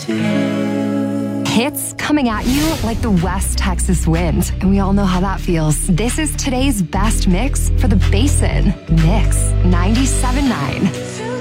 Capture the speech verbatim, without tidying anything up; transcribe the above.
Hits coming at you like the West Texas wind, and we all know how that feels. This is today's best mix for the Basin. Mix ninety-seven point nine.